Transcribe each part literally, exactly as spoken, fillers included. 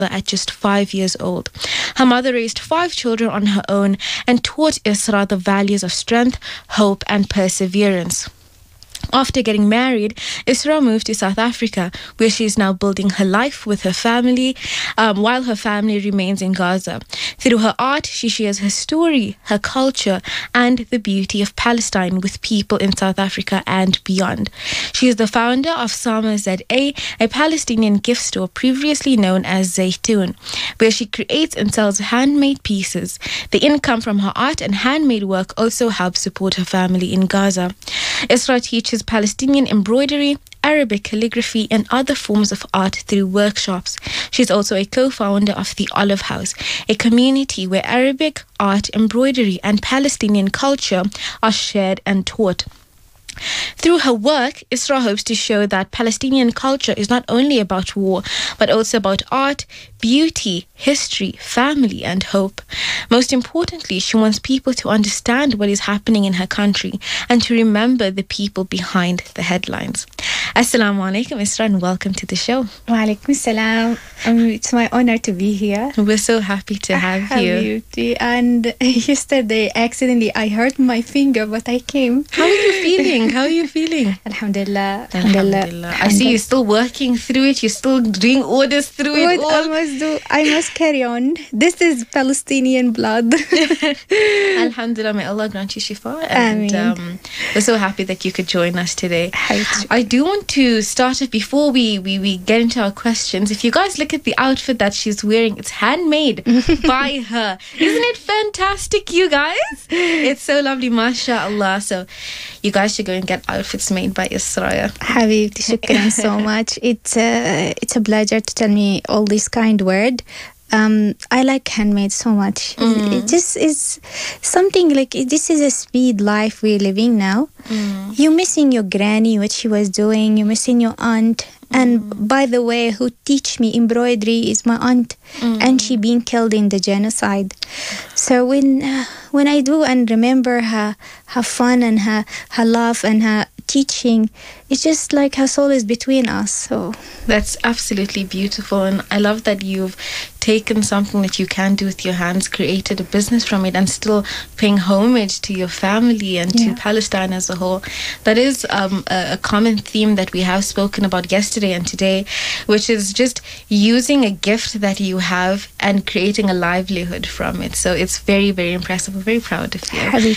at just five years old. Her mother raised five children on her own and taught Isra the values of strength, hope, and perseverance. After getting married, Isra moved to South Africa, where she is now building her life with her family, um, while her family remains in Gaza. Through her art, she shares her story, her culture, and the beauty of Palestine with people in South Africa and beyond. She is the founder of Sama Z A, a Palestinian gift store previously known as Zaytoon, where she creates and sells handmade pieces. The income from her art and handmade work also helps support her family in Gaza. Isra teaches Palestinian embroidery, Arabic calligraphy, and other forms of art through workshops. She's also a co-founder of the Olive House, a community where Arabic, art, embroidery, and Palestinian culture are shared and taught. Through her work, Isra hopes to show that Palestinian culture is not only about war, but also about art, beauty, history, family, and hope. Most importantly, she wants people to understand what is happening in her country and to remember the people behind the headlines. Assalamu alaikum, Isra, and welcome to the show. Wa alaikum salam. Um, it's my honor to be here. We're so happy to have you. Habibi. And yesterday, accidentally, I hurt my finger, but I came. How are you feeling? How are you feeling? Alhamdulillah. Alhamdulillah. I see you're still working through it. You're still doing orders through it What all. I must do, I must carry on. This is Palestinian blood. Alhamdulillah, may Allah grant you shifa. And um, we're so happy that you could join us today. I do want to start it before we, we, we get into our questions. If you guys look at the outfit that she's wearing, it's handmade by her. Isn't it fantastic, you guys? It's so lovely, mashallah. So you guys should go and get outfits made by Isra. Habibti, shukran so much. It's a, it's a pleasure to tell me all this kind word. Um, I like handmade so much. Mm. It just is something like, this is a speed life we're living now. Mm. You're missing your granny, what she was doing. You're missing your aunt. Mm. And by the way, who teach me embroidery is my aunt. Mm. And she been killed in the genocide. So when uh, when I do and remember her, her fun and her, her love and her teaching, it's just like her soul is between us. So that's absolutely beautiful, and I love that you've taken something that you can do with your hands, created a business from it, and still paying homage to your family and yeah. to Palestine as a whole. That is um, a, a common theme that we have spoken about yesterday and today, which is just using a gift that you have and creating a livelihood from it. So it's very, very impressive. We're very proud of you.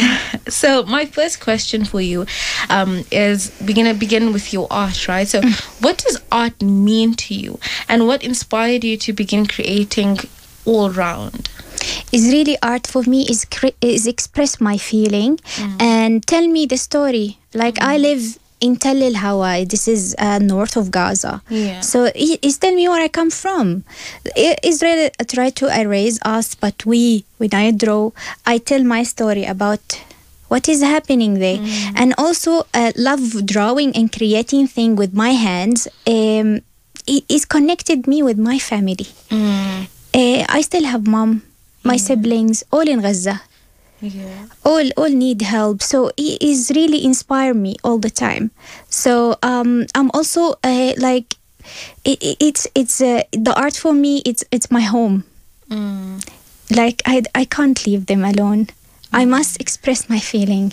So my first question for you um, is, we're going to begin with your art, right? So what does art mean to you, and what inspired you to begin creating all round? Is really art for me is cre- is express my feeling mm. and tell me the story. Like mm. I live in Tel El Hawa. This is uh, north of Gaza. Yeah. So it's tell me where I come from. Israel tried to erase us, but we, when I draw, I tell my story about what is happening there. Mm. And also uh, love drawing and creating things with my hands. Um, it, it's connected me with my family. Mm. Uh, I still have mom, my mm. siblings, all in Gaza. Yeah. All all need help. So it is really inspire me all the time. So um, I'm also uh, like it, it's it's uh, the art for me. It's it's my home. Mm. Like I I can't leave them alone. Mm. I must express my feeling.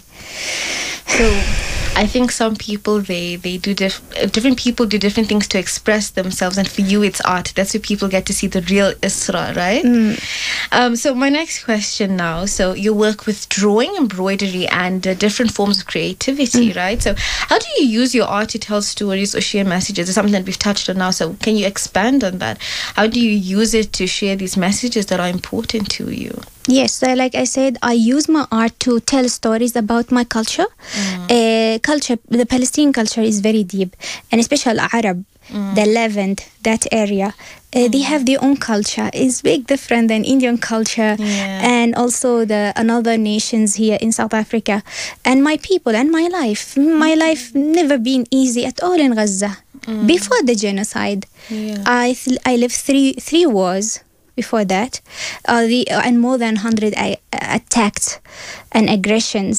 So I think some people, they, they do diff- different people do different things to express themselves, and for you it's art. That's where people get to see the real Isra, right? Mm. Um, so my next question now, so you work with drawing, embroidery, and uh, different forms of creativity, mm. right? So how do you use your art to tell stories or share messages? It's something that we've touched on now, so can you expand on that? How do you use it to share these messages that are important to you? Yes, so like I said, I use my art to tell stories about my culture. Mm. Uh, culture, the Palestinian culture is very deep, and especially Arab, mm. the Levant, that area. Uh, mm. They have their own culture. It's big different than Indian culture, yeah. and also the another nations here in South Africa. And my people and my life, my life never been easy at all in Gaza. Mm. Before the genocide, yeah. I th- I lived three three wars. Before that, uh, the uh, and more than one hundred uh, attacks and aggressions.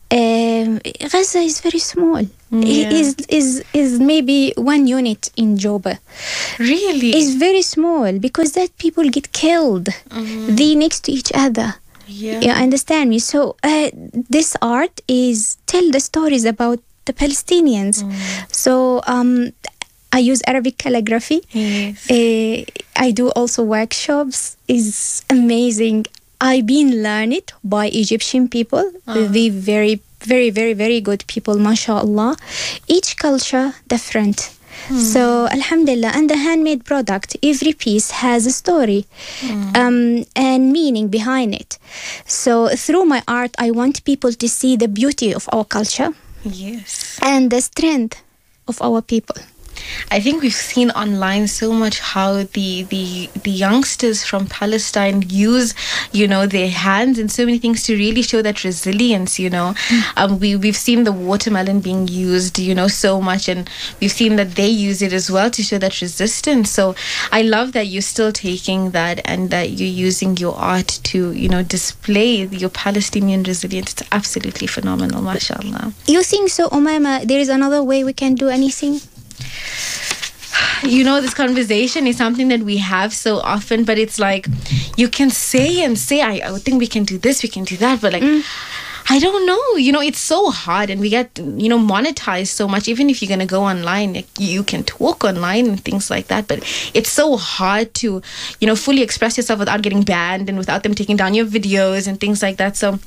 Um, Gaza is very small. Yeah. Is is is maybe one unit in Joba. Really? It's very small because that people get killed. Mhm. They next to each other. Yeah. You understand me? So uh, this art is tell the stories about the Palestinians. So um, I use Arabic calligraphy. Yes. Uh, I do also workshops. It's amazing. I've been learned by Egyptian people. Uh-huh. They very, very, very, very good people, mashallah. Each culture different. So alhamdulillah, and the handmade product, every piece has a story um, and meaning behind it. So through my art, I want people to see the beauty of our culture Yes. and the strength of our people. I think we've seen online so much how the, the the youngsters from Palestine use, you know, their hands and so many things to really show that resilience, you know. Um, we, we've seen the watermelon being used, you know, so much, and we've seen that they use it as well to show that resistance. So I love that you're still taking that and that you're using your art to, you know, display your Palestinian resilience. It's absolutely phenomenal, mashallah. You think so, Umaima? There is another way we can do anything? You know, this conversation is something that we have so often, but it's like you can say and say, I, I think we can do this, we can do that, but like, I don't know. You know, it's so hard, and we get, you know, monetized so much. Even if you're going to go online, like, you can talk online and things like that, but it's so hard to, you know, fully express yourself without getting banned and without them taking down your videos and things like that. So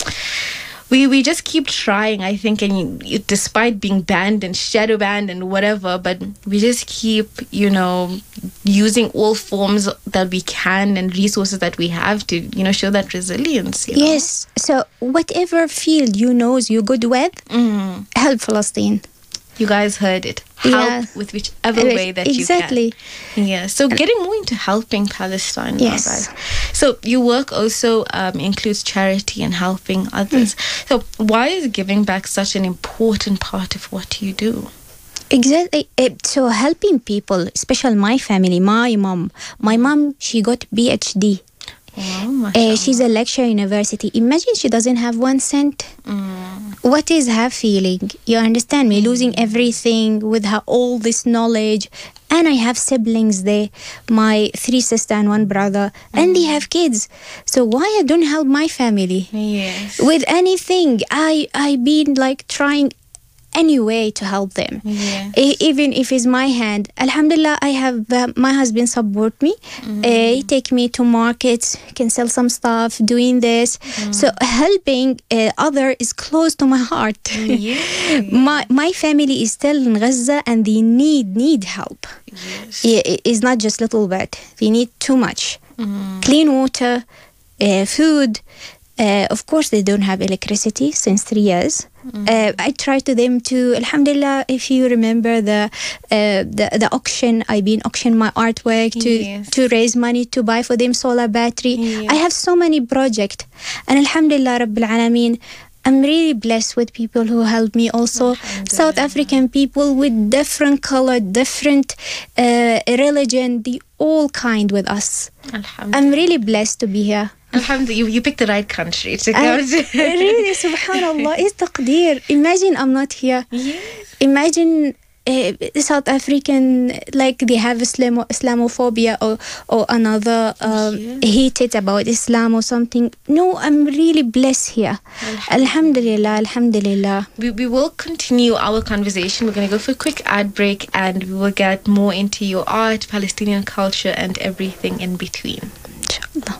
we we just keep trying, I think, and you, you, despite being banned and shadow banned and whatever, but we just keep, you know, using all forms that we can and resources that we have to, you know, show that resilience. You know? Yes. So whatever field you knows you're good with, Mm. help Palestine. You guys heard it. Help Yeah. with whichever Uh, way that exactly. you can. Yeah. So getting more into helping Palestine. now, Yes. guys. So your work also um, includes charity and helping others. So why is giving back such an important part of what you do? Exactly. Uh, So helping people, especially my family, my mom. My mom, she got B H D. Wow, Uh, mashallah. she's a lecturer university. Imagine she doesn't have one cent. Mm. What is her feeling? You understand me? Losing everything with her all this knowledge. And I have siblings there, my three sisters and one brother, and they have kids. So why I don't help my family Yes. with anything? I I been like trying any way to help them. Yes. E- even if it's my hand. Alhamdulillah, I have uh, my husband support me. Uh, he take me to markets, can sell some stuff, doing this. So helping uh, other is close to my heart. Yeah. my my family is still in Gaza and they need need help. Yes. I- i- It's not just little bit. They need too much. Clean water, uh, food. Uh, of course, they don't have electricity since three years. Uh, I try to them to, alhamdulillah, if you remember the uh, the, the auction, I've been auction my artwork to, Yes. to raise money to buy for them solar battery. Yeah. I have so many projects. And alhamdulillah, Rabbil Alameen, I'm really blessed with people who help me also. South African people with different color, different uh, religion, they all kind with us. Alhamdulillah. I'm really blessed to be here. Alhamdulillah, you, you picked the right country to I, go to. really, subhanallah, it's taqdeer. Imagine I'm not here. Yes. Imagine uh, South African, like they have Islamo- Islamophobia or, or another um, Yeah. hated about Islam or something. No, I'm really blessed here. Alhamdulillah, alhamdulillah. We, we will continue our conversation. We're going to go for a quick ad break and we will get more into your art, Palestinian culture, and everything in between. Inshallah.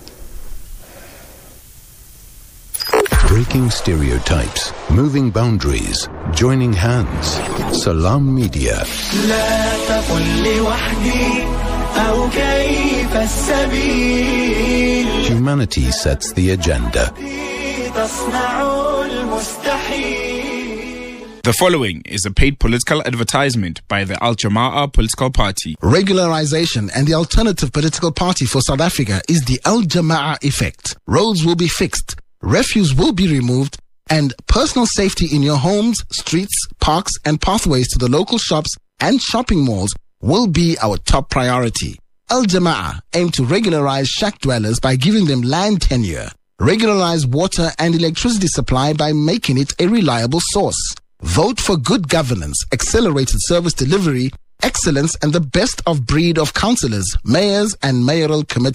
Breaking stereotypes, moving boundaries, joining hands. Salam Media. لا تقل لي وحدي أو كيف السبيل Humanity sets the agenda. تصنع المستحيل. The following is a paid political advertisement by the Al Jama'ah political party. Regularization and the alternative political party for South Africa is the Al Jama'ah effect. Roads will be fixed, refuse will be removed, and personal safety in your homes, streets, parks, and pathways to the local shops and shopping malls will be our top priority. Al Jama'ah aim to regularize shack dwellers by giving them land tenure. Regularize water and electricity supply by making it a reliable source. Vote for good governance, accelerated service delivery, excellence, and the best of breed of councillors, mayors, and mayoral committees.